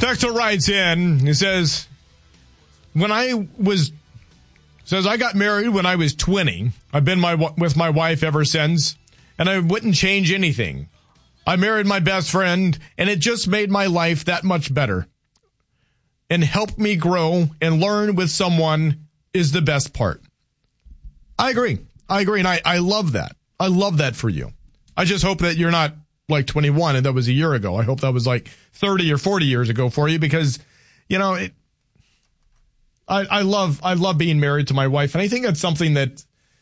Texter writes in, he says, I got married when I was 20. I've been with my wife ever since, and I wouldn't change anything. I married my best friend, and it just made my life that much better. And helped me grow and learn with someone is the best part. I agree, and I love that. I love that for you. I just hope that you're not like 21 and that was a year ago. I hope that was like 30 or 40 years ago for you because, I love being married to my wife. And I think that's something that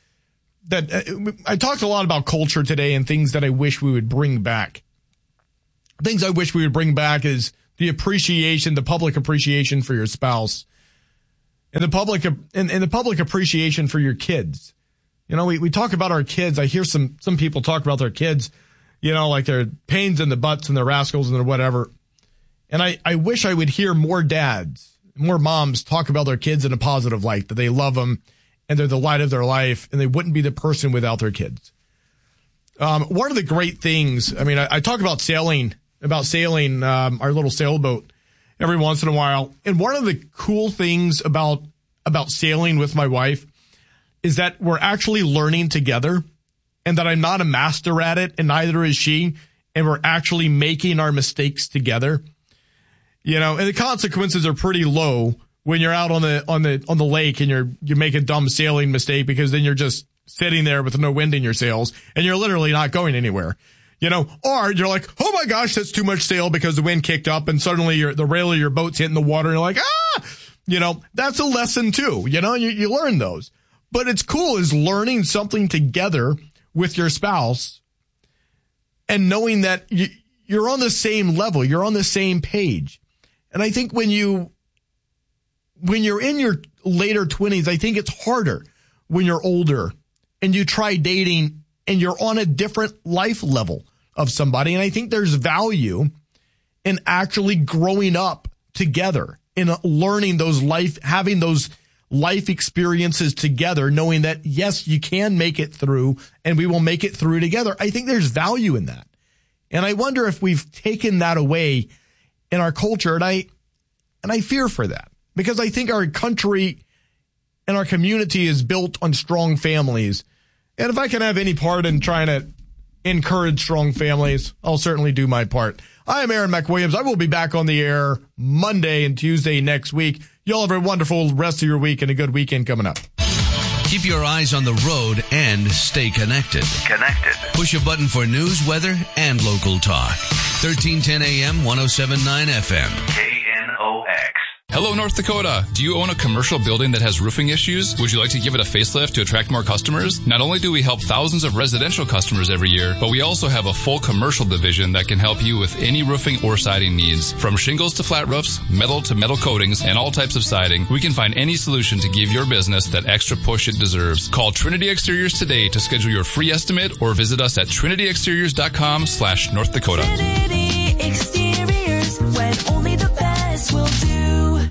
I talked a lot about culture today and things that I wish we would bring back. Things I wish we would bring back is the appreciation, the public appreciation for your spouse and the public appreciation for your kids. We talk about our kids. I hear some people talk about their kids, like they're pains in the butts and they're rascals and they're whatever. And I wish I would hear more dads, more moms talk about their kids in a positive light, that they love them and they're the light of their life and they wouldn't be the person without their kids. One of the great things, I talk about sailing our little sailboat every once in a while. And one of the cool things about sailing with my wife is that we're actually learning together and that I'm not a master at it and neither is she. And we're actually making our mistakes together. And the consequences are pretty low when you're out on the lake and you make a dumb sailing mistake because then you're just sitting there with no wind in your sails and you're literally not going anywhere. Or you're like, oh my gosh, that's too much sail because the wind kicked up and suddenly the rail of your boat's hitting the water and you're like, that's a lesson too. You learn those. But it's cool is learning something together with your spouse and knowing that you're on the same level, you're on the same page. And I think when you're in your later 20s, I think it's harder when you're older and you try dating and you're on a different life level of somebody. And I think there's value in actually growing up together, in learning having those life experiences together, knowing that, yes, you can make it through and we will make it through together. I think there's value in that. And I wonder if we've taken that away in our culture. And I fear for that because I think our country and our community is built on strong families. And if I can have any part in trying to encourage strong families, I'll certainly do my part. I am Aaron McWilliams. I will be back on the air Monday and Tuesday next week. Y'all have a wonderful rest of your week and a good weekend coming up. Keep your eyes on the road and stay connected. Push a button for news, weather, and local talk. 1310 AM, 107.9 FM. KNOX. Hello, North Dakota. Do you own a commercial building that has roofing issues? Would you like to give it a facelift to attract more customers? Not only do we help thousands of residential customers every year, but we also have a full commercial division that can help you with any roofing or siding needs. From shingles to flat roofs, metal to metal coatings, and all types of siding, we can find any solution to give your business that extra push it deserves. Call Trinity Exteriors today to schedule your free estimate or visit us at trinityexteriors.com/North Dakota. Trinity Exteriors, when only the best will do.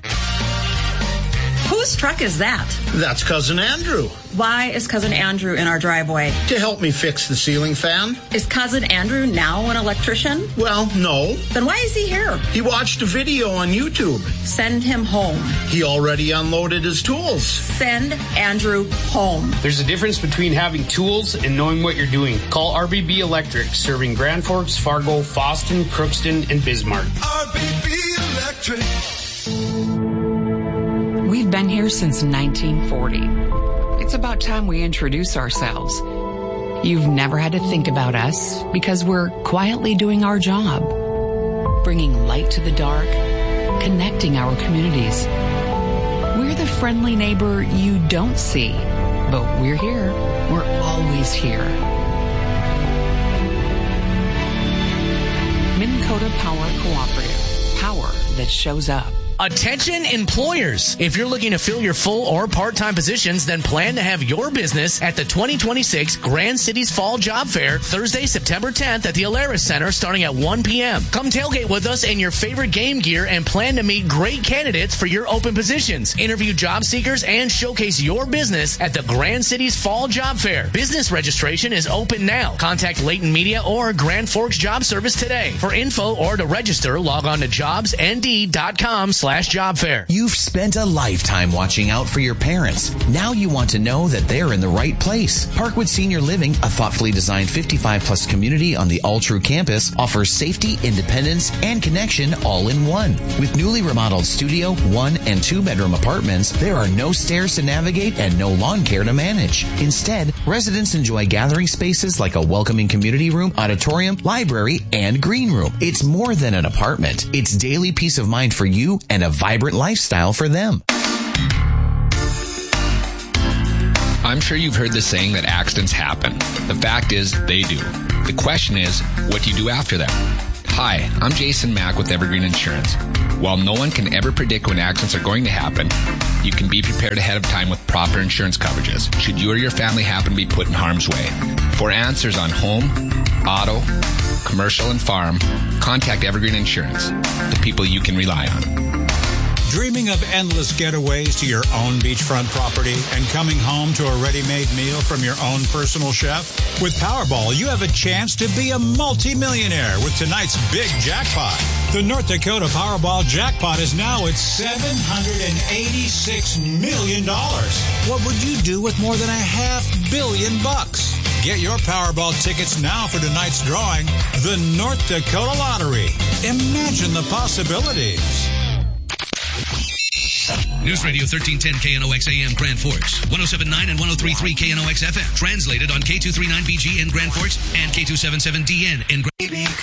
Whose truck is that? That's Cousin Andrew. Why is Cousin Andrew in our driveway? To help me fix the ceiling fan. Is Cousin Andrew now an electrician? Well, no. Then why is he here? He watched a video on YouTube. Send him home. He already unloaded his tools. Send Andrew home. There's a difference between having tools and knowing what you're doing. Call RBB Electric, serving Grand Forks, Fargo, Fosston, Crookston, and Bismarck. RBB Electric. We've been here since 1940. It's about time we introduce ourselves. You've never had to think about us because we're quietly doing our job, bringing light to the dark, connecting our communities. We're the friendly neighbor you don't see, but we're here. We're always here. Minn Kota Power Cooperative. Power that shows up. Attention employers. If you're looking to fill your full or part-time positions, then plan to have your business at the 2026 Grand Cities Fall Job Fair, Thursday, September 10th at the Alaris Center starting at 1 p.m. Come tailgate with us in your favorite game gear and plan to meet great candidates for your open positions. Interview job seekers and showcase your business at the Grand Cities Fall Job Fair. Business registration is open now. Contact Leighton Media or Grand Forks Job Service today. For info or to register, log on to jobsnd.com/job fair. You've spent a lifetime watching out for your parents. Now you want to know that they're in the right place. Parkwood Senior Living, a thoughtfully designed 55-plus community on the Altru campus, offers safety, independence, and connection all in one. With newly remodeled studio, 1- and 2-bedroom apartments, there are no stairs to navigate and no lawn care to manage. Instead, residents enjoy gathering spaces like a welcoming community room, auditorium, library, and green room. It's more than an apartment. It's daily peace of mind for you and a vibrant lifestyle for them. I'm sure you've heard the saying that accidents happen. The fact is, they do. The question is, what do you do after them? Hi, I'm Jason Mack with Evergreen Insurance. While no one can ever predict when accidents are going to happen, you can be prepared ahead of time with proper insurance coverages should you or your family happen to be put in harm's way. For answers on home, auto, commercial, and farm, contact Evergreen Insurance, the people you can rely on. Dreaming of endless getaways to your own beachfront property and coming home to a ready-made meal from your own personal chef? With Powerball, you have a chance to be a multimillionaire with tonight's big jackpot. The North Dakota Powerball jackpot is now at $786 million. What would you do with more than $500 million? Get your Powerball tickets now for tonight's drawing, the North Dakota Lottery. Imagine the possibilities. News Radio 1310 KNOX AM Grand Forks, 107.9 and 103.3 KNOX FM. Translated on K239BG in Grand Forks and K277DN in Grand Forks.